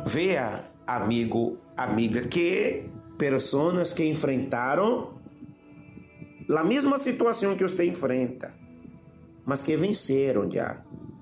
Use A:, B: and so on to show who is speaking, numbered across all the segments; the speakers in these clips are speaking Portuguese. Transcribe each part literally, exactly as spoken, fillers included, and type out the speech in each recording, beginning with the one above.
A: Vea, amigo, amiga, que pessoas que enfrentaram a mesma situação que você enfrenta, mas que venceram já.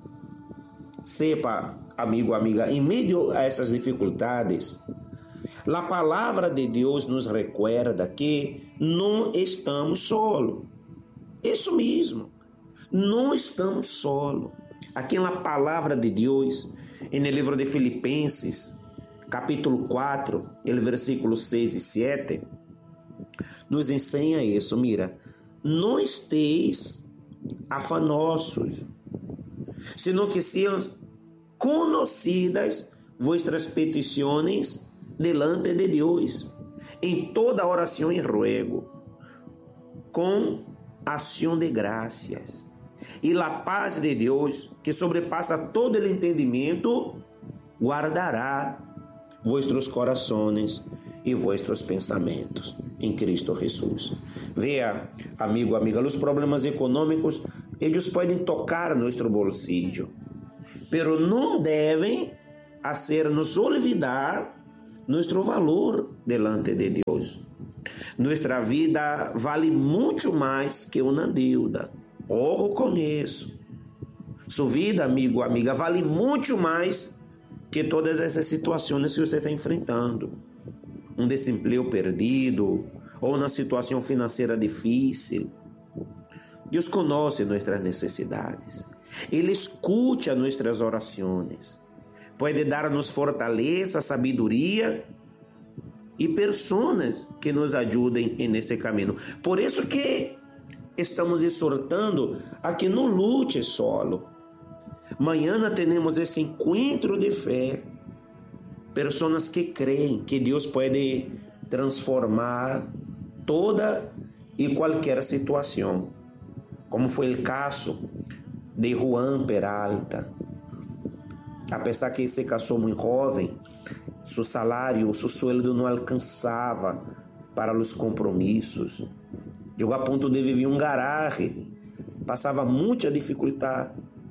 A: Sepa, amigo, amiga, em meio a essas dificuldades, a palavra de Deus nos recuerda que não estamos solos. Isso mesmo, não estamos solos. Aqui na palavra de Deus, no livro de Filipenses, capítulo quatro, el versículo seis e sete, nos ensina isso. Mira, não esteis afanosos, senão que sejam conhecidas vuestras petições delante de Deus, em toda oração e ruego, com ação de graças. E a paz de Deus, que sobrepassa todo o entendimento, guardará vuestros corações e vuestros pensamentos em Cristo Jesus. Veja, amigo, amiga, os problemas econômicos, eles podem tocar nosso bolsillo, pero não devem hacer-nos olvidar nosso valor delante de Deus. Nossa vida vale muito mais que uma deuda. Ojo com isso. Sua vida, amigo, amiga, vale muito mais que todas essas situações que você está enfrentando. Um desemprego perdido, ou uma situação financeira difícil. Deus conhece nossas necessidades. Ele escuta nossas orações. Pode dar-nos fortaleza, sabedoria e pessoas que nos ajudem nesse caminho. Por isso que estamos exortando a que não lute solo. Amanhã teremos esse encontro de fé. Pessoas que creem que Deus pode transformar toda e qualquer situação, como foi o caso de Juan Peralta. Apesar que se casou muito jovem, seu salário, seu sueldo não alcançava para os compromissos. Chegou a ponto de viver em um garagem, passava muita dificuldade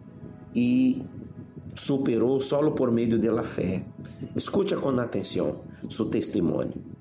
A: e superou só por meio da fé. Escute com atenção seu testemunho.